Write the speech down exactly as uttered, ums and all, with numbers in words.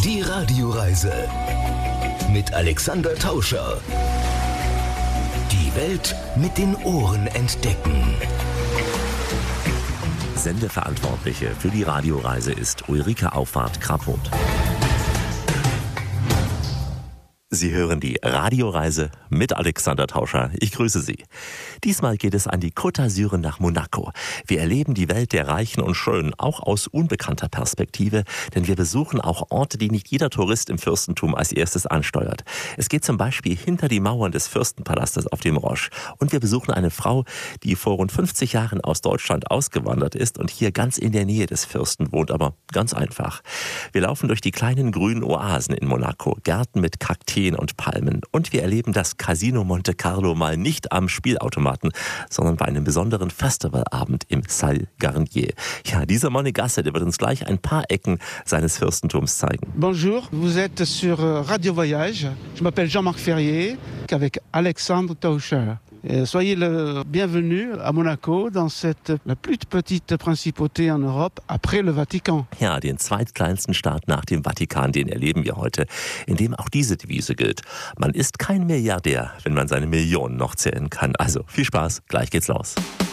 Die Radioreise mit Alexander Tauscher. Die Welt mit den Ohren entdecken. Sendeverantwortliche für die Radioreise ist Ulrike Auffahrt-Kraphoth. Sie hören die Radioreise mit Alexander Tauscher. Ich grüße Sie. Diesmal geht es an die Côte d'Azur nach Monaco. Wir erleben die Welt der Reichen und Schönen, auch aus unbekannter Perspektive, denn wir besuchen auch Orte, die nicht jeder Tourist im Fürstentum als erstes ansteuert. Es geht zum Beispiel hinter die Mauern des Fürstenpalastes auf dem Roche. Und wir besuchen eine Frau, die vor rund fünfzig Jahren aus Deutschland ausgewandert ist und hier ganz in der Nähe des Fürsten wohnt, aber ganz einfach. Wir laufen durch die kleinen grünen Oasen in Monaco, Gärten mit Kakteen und Palmen. Und wir erleben das Casino Monte Carlo mal nicht am Spielautomaten, sondern bei einem besonderen Festivalabend im Salle Garnier. Ja, dieser Monegasse, der wird uns gleich ein paar Ecken seines Fürstentums zeigen. Bonjour, vous êtes sur Radio Voyage. Je m'appelle Jean-Marc Ferrier, avec Alexandre Tauscher. Soyez le bienvenu à Monaco, dans cette la plus petite principauté en Europe, après le Vatican. Ja, den zweitkleinsten Staat nach dem Vatikan, den erleben wir heute, in dem auch diese Devise gilt. Man ist kein Milliardär, wenn man seine Millionen noch zählen kann. Also viel Spaß, gleich geht's los.